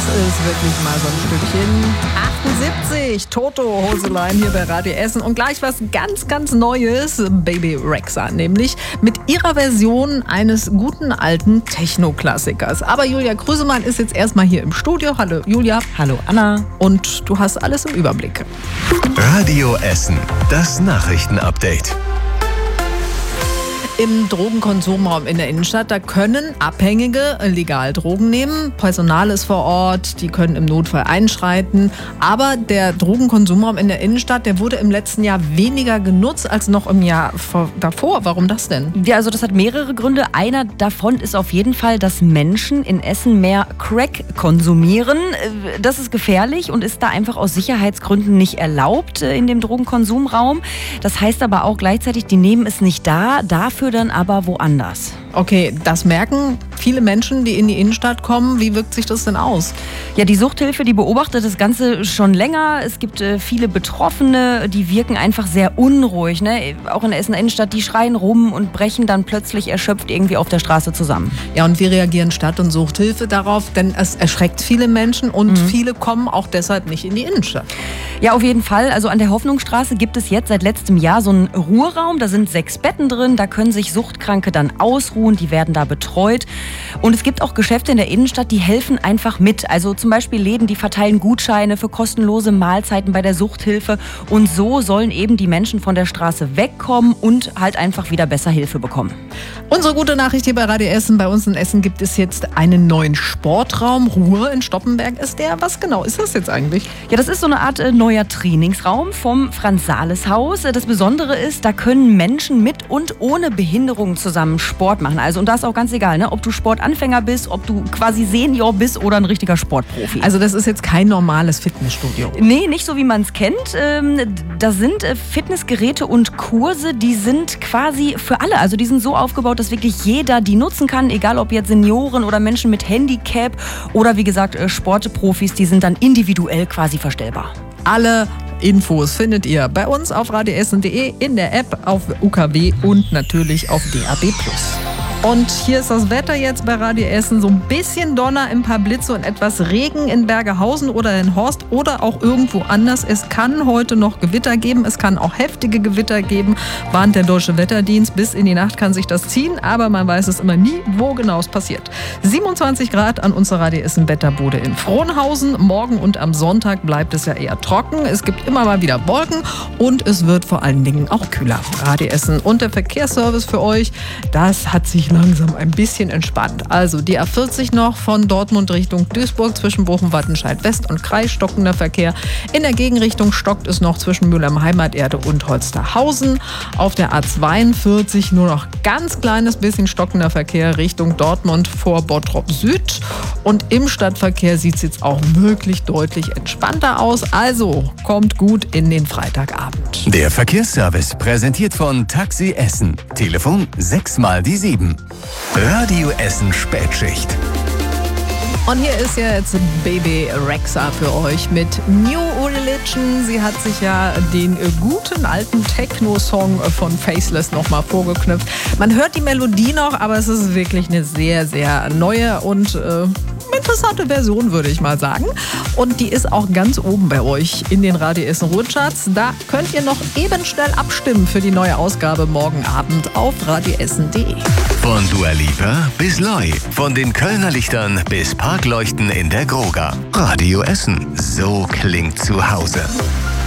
ist wirklich mal so ein Stückchen. 78, Toto, Hoselein hier bei Radio Essen. Und gleich was ganz, ganz Neues, Bebe Rexha, nämlich mit ihrer Version eines guten alten Techno-Klassikers. Aber Julia Krüsemann ist jetzt erstmal hier im Studio. Hallo Julia. Hallo Anna. Und du hast alles im Überblick. Radio Essen, das Nachrichtenupdate. Im Drogenkonsumraum in der Innenstadt, da können Abhängige legal Drogen nehmen. Personal ist vor Ort, die können im Notfall einschreiten. Aber der Drogenkonsumraum in der Innenstadt, der wurde im letzten Jahr weniger genutzt als noch im Jahr davor. Warum das denn? Ja, also das hat mehrere Gründe. Einer davon ist auf jeden Fall, dass Menschen in Essen mehr Crack konsumieren. Das ist gefährlich und ist da einfach aus Sicherheitsgründen nicht erlaubt in dem Drogenkonsumraum. Das heißt aber auch gleichzeitig, die nehmen es nicht da, dafür dann aber woanders. Okay, das merken viele Menschen, die in die Innenstadt kommen. Wie wirkt sich das denn aus? Ja, die Suchthilfe, die beobachtet das Ganze schon länger. Es gibt viele Betroffene, die wirken einfach sehr unruhig. Ne? Auch in der Essener Innenstadt, die schreien rum und brechen dann plötzlich erschöpft irgendwie auf der Straße zusammen. Ja, und wie reagieren Stadt und Suchthilfe darauf? Denn es erschreckt viele Menschen und viele kommen auch deshalb nicht in die Innenstadt. Ja, auf jeden Fall. Also an der Hoffnungsstraße gibt es jetzt seit letztem Jahr so einen Ruheraum. Da sind 6 Betten drin. Da können sich Suchtkranke dann ausruhen. Die werden da betreut. Und es gibt auch Geschäfte in der Innenstadt, die helfen einfach mit. Also zum Beispiel Läden, die verteilen Gutscheine für kostenlose Mahlzeiten bei der Suchthilfe. Und so sollen eben die Menschen von der Straße wegkommen und halt einfach wieder besser Hilfe bekommen. Unsere gute Nachricht hier bei Radio Essen. Bei uns in Essen gibt es jetzt einen neuen Sportraum. Ruhr in Stoppenberg ist der. Was genau ist das jetzt eigentlich? Ja, das ist so eine Art neuer Trainingsraum vom Franz-Sales-Haus. Das Besondere ist, da können Menschen mit und ohne Behinderung zusammen Sport machen. Also, und da ist auch ganz egal, ne? Ob du Sportanfänger bist, ob du quasi Senior bist oder ein richtiger Sportprofi. Also das ist jetzt kein normales Fitnessstudio. Nee, nicht so wie man es kennt. Da sind Fitnessgeräte und Kurse, die sind quasi für alle. Also die sind so aufgebaut, dass wirklich jeder die nutzen kann, egal ob jetzt Senioren oder Menschen mit Handicap oder wie gesagt Sportprofis, die sind dann individuell quasi verstellbar. Alle Infos findet ihr bei uns auf radioessen.de, in der App, auf UKW und natürlich auf DAB+. Und hier ist das Wetter jetzt bei Radio Essen. So ein bisschen Donner, ein paar Blitze und etwas Regen in Bergehausen oder in Horst oder auch irgendwo anders. Es kann heute noch Gewitter geben. Es kann auch heftige Gewitter geben, warnt der Deutsche Wetterdienst. Bis in die Nacht kann sich das ziehen, aber man weiß es immer nie, wo genau es passiert. 27 Grad an unserer Radio Essen Wetterbude in Frohnhausen. Morgen und am Sonntag bleibt es ja eher trocken. Es gibt immer mal wieder Wolken und es wird vor allen Dingen auch kühler. Radio Essen und der Verkehrsservice für euch, das hat sich langsam ein bisschen entspannt. Also die A40 noch von Dortmund Richtung Duisburg zwischen Bochum-Wattenscheid West und Kreis, stockender Verkehr. In der Gegenrichtung stockt es noch zwischen Mülheim Heimaterde und Holsterhausen. Auf der A42 nur noch ganz kleines bisschen stockender Verkehr Richtung Dortmund vor Bottrop Süd. Und im Stadtverkehr sieht es jetzt auch wirklich deutlich entspannter aus. Also kommt gut in den Freitagabend. Der Verkehrsservice präsentiert von Taxi Essen. Telefon 6x7. Radio Essen Spätschicht. Und hier ist jetzt Bebe Rexha für euch mit New Religion. Sie hat sich ja den guten alten Techno-Song von Faceless nochmal vorgeknüpft. Man hört die Melodie noch, aber es ist wirklich eine sehr, sehr neue und interessante Version, würde ich mal sagen. Und die ist auch ganz oben bei euch in den Radio Essen Ruhrcharts. Da könnt ihr noch eben schnell abstimmen für die neue Ausgabe morgen Abend auf radioessen.de. Von Dua Lipa bis Loi, von den Kölner Lichtern bis Parkleuchten in der Groga. Radio Essen, so klingt zu Hause.